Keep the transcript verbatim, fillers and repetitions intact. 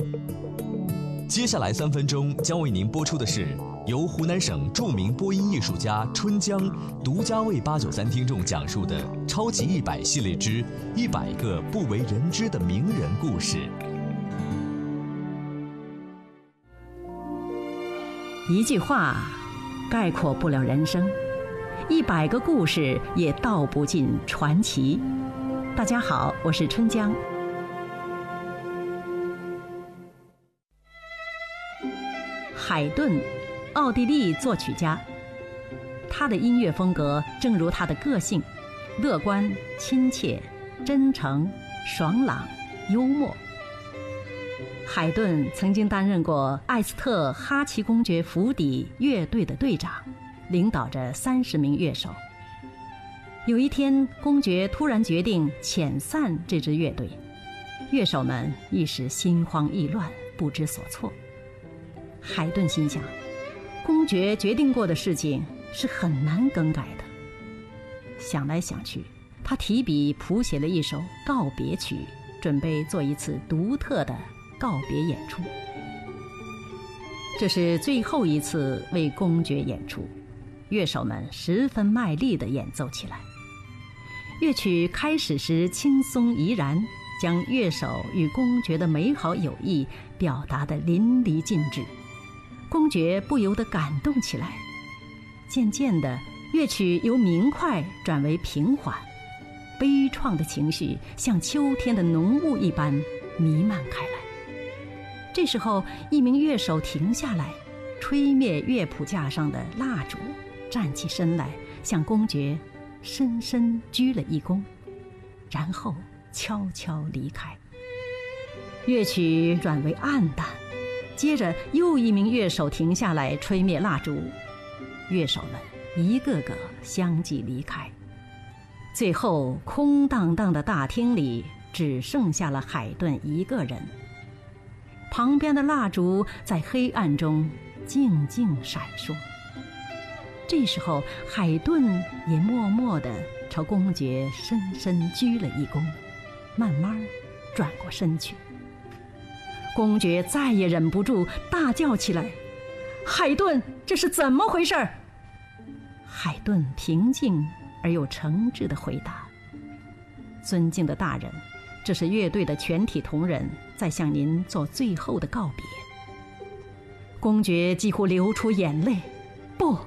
接下来三分钟将为您播出的是由湖南省著名播音艺术家春江独家为八九三听众讲述的《超级一百》系列之一百个不为人知的名人故事。 一句话概括不了人生，一百个故事也道不尽传奇。大家好，我是春江。海顿，奥地利作曲家，他的音乐风格正如他的个性，乐观、亲切、真诚、爽朗、幽默。海顿曾经担任过艾斯特哈奇公爵府邸乐队的队长，领导着三十名乐手。有一天，公爵突然决定遣散这支乐队，乐手们一时心慌意乱，不知所措。海顿心想，公爵决定过的事情是很难更改的。想来想去，他提笔谱写了一首告别曲，准备做一次独特的告别演出。这是最后一次为公爵演出，乐手们十分卖力地演奏起来。乐曲开始时轻松怡然，将乐手与公爵的美好友谊表达得淋漓尽致。公爵不由得感动起来。渐渐的，乐曲由明快转为平缓，悲怆的情绪像秋天的浓雾一般弥漫开来。这时候，一名乐手停下来，吹灭乐谱架上的蜡烛，站起身来，向公爵深深鞠了一躬，然后悄悄离开。乐曲转为暗淡，接着又一名乐手停下来吹灭蜡烛，乐手们一个个相继离开。最后，空荡荡的大厅里只剩下了海顿一个人。旁边的蜡烛在黑暗中静静闪烁。这时候，海顿也默默地朝公爵深深鞠了一躬，慢慢转过身去。公爵再也忍不住，大叫起来：“海顿，这是怎么回事？”海顿平静而又诚挚地回答：“尊敬的大人，这是乐队的全体同仁在向您做最后的告别。”公爵几乎流出眼泪：“不，